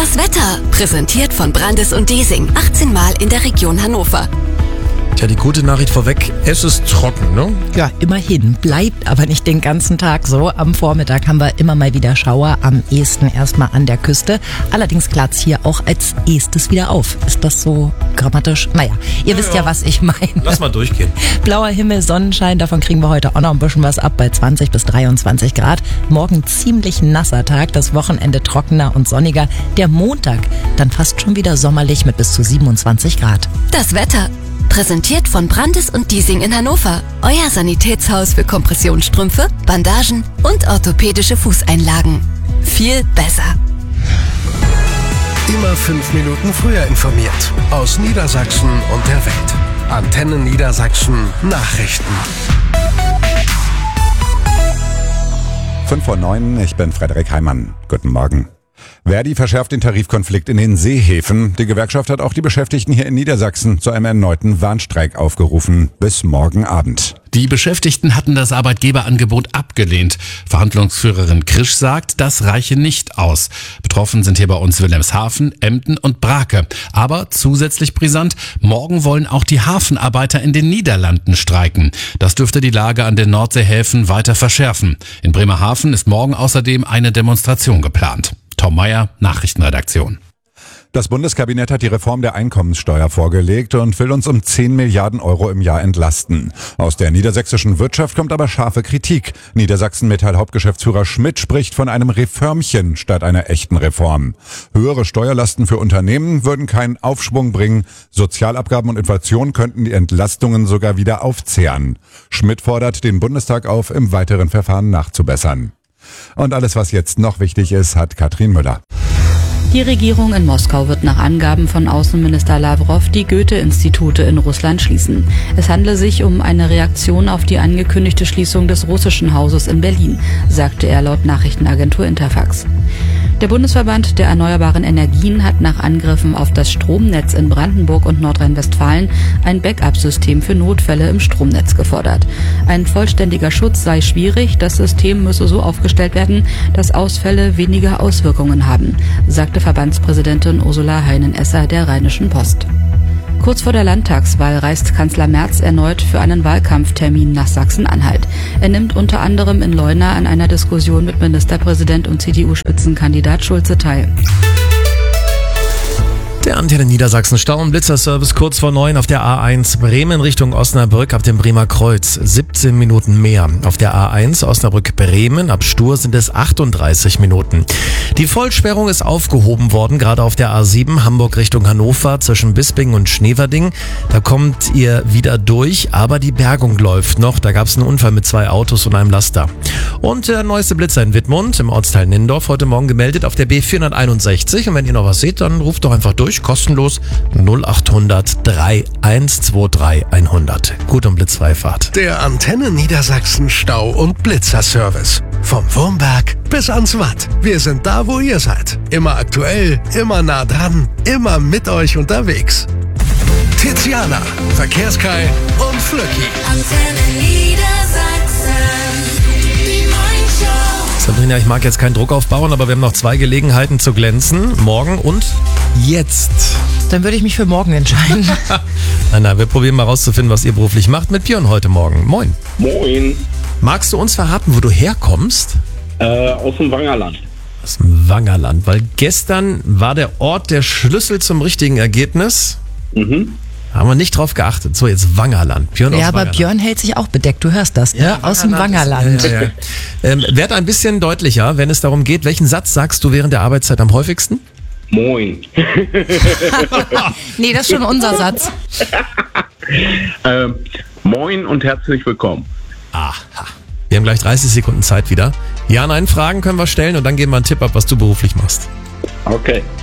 Das Wetter, präsentiert von Brandes und Diesing, 18 Mal in der Region Hannover. Tja, die gute Nachricht vorweg, es ist trocken, ne? Ja, immerhin. Bleibt aber nicht den ganzen Tag so. Am Vormittag haben wir immer mal wieder Schauer, am ehesten erstmal an der Küste. Allerdings klart es hier auch als erstes wieder auf. Ist das so grammatisch? Naja, ihr wisst ja, was ich meine. Lass mal durchgehen. Blauer Himmel, Sonnenschein, davon kriegen wir heute auch noch ein bisschen was ab bei 20 bis 23 Grad. Morgen ziemlich nasser Tag, das Wochenende trockener und sonniger. Der Montag dann fast schon wieder sommerlich mit bis zu 27 Grad. Das Wetter, präsentiert von Brandes und Diesing in Hannover. Euer Sanitätshaus für Kompressionsstrümpfe, Bandagen und orthopädische Fußeinlagen. Viel besser. Immer 5 Minuten früher informiert. Aus Niedersachsen und der Welt. Antenne Niedersachsen Nachrichten. 5:09, ich bin Frederik Heimann. Guten Morgen. Verdi verschärft den Tarifkonflikt in den Seehäfen. Die Gewerkschaft hat auch die Beschäftigten hier in Niedersachsen zu einem erneuten Warnstreik aufgerufen. Bis morgen Abend. Die Beschäftigten hatten das Arbeitgeberangebot abgelehnt. Verhandlungsführerin Krisch sagt, das reiche nicht aus. Betroffen sind hier bei uns Wilhelmshaven, Emden und Brake. Aber zusätzlich brisant, morgen wollen auch die Hafenarbeiter in den Niederlanden streiken. Das dürfte die Lage an den Nordseehäfen weiter verschärfen. In Bremerhaven ist morgen außerdem eine Demonstration geplant. Tom Meyer, Nachrichtenredaktion. Das Bundeskabinett hat die Reform der Einkommenssteuer vorgelegt und will uns um 10 Milliarden Euro im Jahr entlasten. Aus der niedersächsischen Wirtschaft kommt aber scharfe Kritik. Niedersachsen-Metall-Hauptgeschäftsführer Schmidt spricht von einem Reformchen statt einer echten Reform. Höhere Steuerlasten für Unternehmen würden keinen Aufschwung bringen. Sozialabgaben und Inflation könnten die Entlastungen sogar wieder aufzehren. Schmidt fordert den Bundestag auf, im weiteren Verfahren nachzubessern. Und alles, was jetzt noch wichtig ist, hat Katrin Müller. Die Regierung in Moskau wird nach Angaben von Außenminister Lavrov die Goethe-Institute in Russland schließen. Es handle sich um eine Reaktion auf die angekündigte Schließung des russischen Hauses in Berlin, sagte er laut Nachrichtenagentur Interfax. Der Bundesverband der erneuerbaren Energien hat nach Angriffen auf das Stromnetz in Brandenburg und Nordrhein-Westfalen ein Backup-System für Notfälle im Stromnetz gefordert. Ein vollständiger Schutz sei schwierig, das System müsse so aufgestellt werden, dass Ausfälle weniger Auswirkungen haben, sagte Verbandspräsidentin Ursula Heinen-Esser der Rheinischen Post. Kurz vor der Landtagswahl reist Kanzler Merz erneut für einen Wahlkampftermin nach Sachsen-Anhalt. Er nimmt unter anderem in Leuna an einer Diskussion mit Ministerpräsident und CDU-Spitzenkandidat Schulze teil. Der Antenne Niedersachsen Stau- und Blitzerservice kurz vor 9 auf der A1 Bremen Richtung Osnabrück ab dem Bremer Kreuz. 17 Minuten mehr. Auf der A1 Osnabrück-Bremen ab Stur sind es 38 Minuten. Die Vollsperrung ist aufgehoben worden, gerade auf der A7 Hamburg Richtung Hannover zwischen Bisping und Schneverding. Da kommt ihr wieder durch, aber die Bergung läuft noch. Da gab es einen Unfall mit 2 Autos und einem Laster. Und der neueste Blitzer in Wittmund im Ortsteil Nindorf heute Morgen gemeldet auf der B461. Und wenn ihr noch was seht, dann ruft doch einfach durch. Kostenlos 0800 3123 100. Gut und blitzfreie Fahrt. Der Antenne Niedersachsen Stau- und Blitzerservice. Vom Wurmberg bis ans Watt. Wir sind da, wo ihr seid. Immer aktuell, immer nah dran, immer mit euch unterwegs. Tiziana, Verkehrskai und Flöcki. Antenne Niedersachsen, die Morningshow. Sabrina, ich mag jetzt keinen Druck aufbauen, aber wir haben noch 2 Gelegenheiten zu glänzen. Morgen und jetzt. Dann würde ich mich für morgen entscheiden. Nein, wir probieren mal rauszufinden, was ihr beruflich macht mit Björn heute Morgen. Moin. Moin. Magst du uns verraten, wo du herkommst? Aus dem Wangerland. Aus dem Wangerland, weil gestern war der Ort der Schlüssel zum richtigen Ergebnis. Haben wir nicht drauf geachtet. So, jetzt Wangerland. Björn Ja, aus aber Wangerland. Björn hält sich auch bedeckt, du hörst das, ne? Aus dem Wangerland. Ja. Werd ein bisschen deutlicher, wenn es darum geht, welchen Satz sagst du während der Arbeitszeit am häufigsten? Moin. Nee, das ist schon unser Satz. Moin und herzlich willkommen. Aha. Wir haben gleich 30 Sekunden Zeit wieder. Ja, nein, Fragen können wir stellen und dann geben wir einen Tipp ab, was du beruflich machst. Okay.